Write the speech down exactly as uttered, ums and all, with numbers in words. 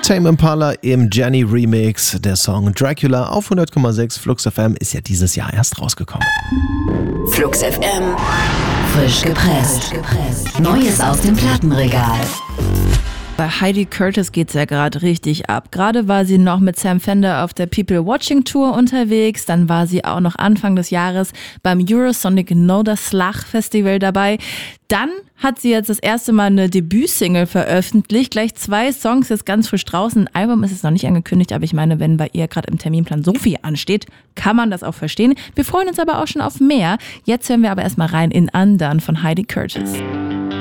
Tame Impala im Jenny Remix. Der Song Dracula auf hundert Komma sechs Flux F M ist ja dieses Jahr erst rausgekommen. Flux F M. Frisch gepresst. Neues aus dem Plattenregal. Bei Heidi Curtis geht's ja gerade richtig ab. Gerade war sie noch mit Sam Fender auf der People Watching Tour unterwegs. Dann war sie auch noch Anfang des Jahres beim Eurosonic Know the Slach Festival dabei. Dann hat sie jetzt das erste Mal eine Debütsingle veröffentlicht. Gleich zwei Songs, jetzt ganz frisch draußen. Ein Album ist es noch nicht angekündigt, aber ich meine, wenn bei ihr gerade im Terminplan so viel ansteht, kann man das auch verstehen. Wir freuen uns aber auch schon auf mehr. Jetzt hören wir aber erstmal rein in Undone von Heidi Curtis.